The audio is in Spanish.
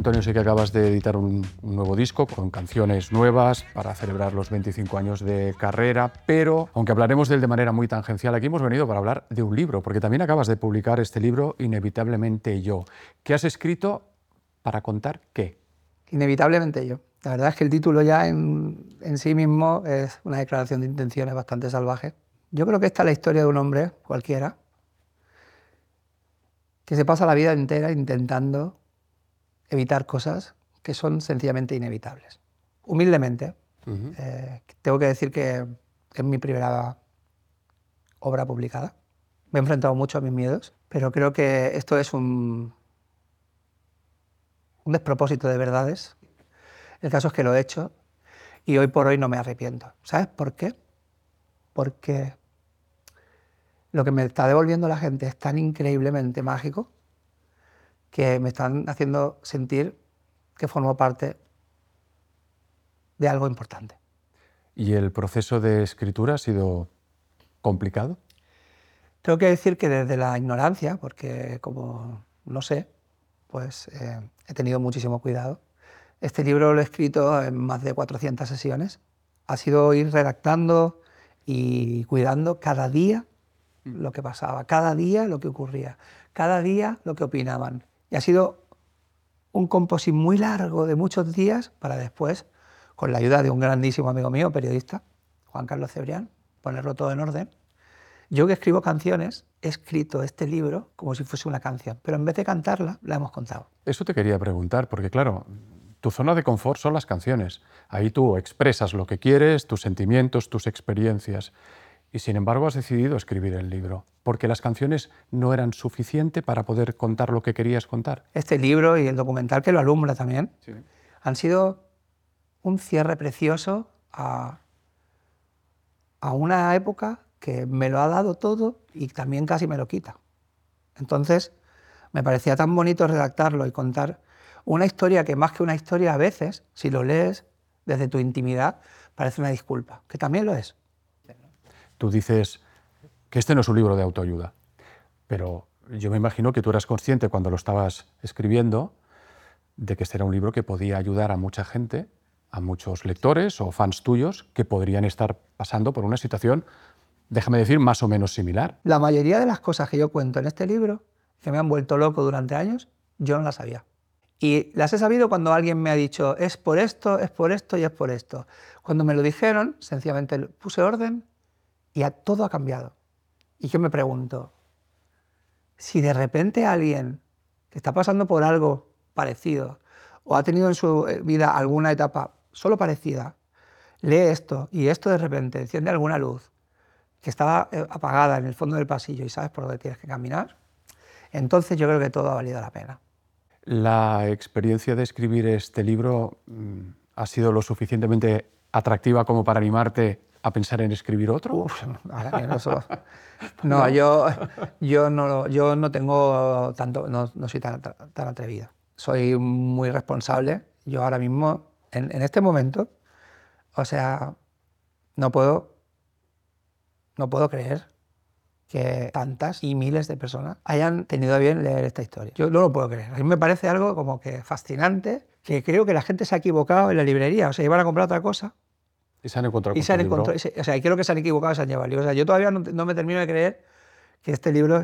Antonio, sé que acabas de editar un nuevo disco con canciones nuevas para celebrar los 25 años de carrera, pero aunque hablaremos de él de manera muy tangencial, aquí hemos venido para hablar de un libro, porque también acabas de publicar este libro, Inevitablemente yo. ¿Qué has escrito para contar qué? Inevitablemente yo. La verdad es que el título ya en sí mismo es una declaración de intenciones bastante salvaje. Yo creo que esta es la historia de un hombre cualquiera que se pasa la vida entera intentando evitar cosas que son sencillamente inevitables. Humildemente, tengo que decir que es mi primera obra publicada. Me he enfrentado mucho a mis miedos, pero creo que esto es un despropósito de verdades. El caso es que lo he hecho y hoy por hoy no me arrepiento. ¿Sabes por qué? Porque lo que me está devolviendo la gente es tan increíblemente mágico que me están haciendo sentir que formo parte de algo importante. ¿Y el proceso de escritura ha sido complicado? Tengo que decir que desde la ignorancia, porque como no sé, pues he tenido muchísimo cuidado. Este libro lo he escrito en más de 400 sesiones. Ha sido ir redactando y cuidando cada día lo que pasaba, cada día lo que ocurría, cada día lo que opinaban. Y ha sido un composite muy largo de muchos días para después, con la ayuda de un grandísimo amigo mío, periodista, Juan Carlos Cebrián, ponerlo todo en orden. Yo que escribo canciones, he escrito este libro como si fuese una canción, pero en vez de cantarla, la hemos contado. Eso te quería preguntar, porque claro, tu zona de confort son las canciones. Ahí tú expresas lo que quieres, tus sentimientos, tus experiencias. Y sin embargo has decidido escribir el libro, porque las canciones no eran suficiente para poder contar lo que querías contar. Este libro y el documental que lo alumbra también Sí. han sido un cierre precioso a una época que me lo ha dado todo y también casi me lo quita. Entonces, me parecía tan bonito redactarlo y contar una historia que más que una historia a veces, si lo lees desde tu intimidad, parece una disculpa, que también lo es. Tú dices que este no es un libro de autoayuda, pero yo me imagino que tú eras consciente cuando lo estabas escribiendo de que este era un libro que podía ayudar a mucha gente, a muchos lectores o fans tuyos que podrían estar pasando por una situación, déjame decir, más o menos similar. La mayoría de las cosas que yo cuento en este libro, que me han vuelto loco durante años, yo no las sabía. Y las he sabido cuando alguien me ha dicho, es por esto y es por esto. Cuando me lo dijeron, sencillamente puse orden y todo ha cambiado. Y yo me pregunto, si de repente alguien que está pasando por algo parecido o ha tenido en su vida alguna etapa solo parecida, lee esto y esto de repente enciende alguna luz que estaba apagada en el fondo del pasillo y sabes por dónde tienes que caminar, entonces yo creo que todo ha valido la pena. ¿La experiencia de escribir este libro ha sido lo suficientemente atractiva como para animarte a pensar en escribir otro? Uf, ahora mismo eso... No, yo no tengo tanto, no soy tan atrevido. Soy muy responsable. Yo ahora mismo, en este momento, o sea, no puedo creer que tantas y miles de personas hayan tenido a bien leer esta historia. Yo no lo puedo creer. A mí me parece algo como que fascinante, que creo que la gente se ha equivocado en la librería. O sea, iban a comprar otra cosa Y se han encontrado y con se han tu libro. encontrado, o sea, creo que se han equivocado y se han llevado el libro. O sea, yo todavía no me termino de creer que este libro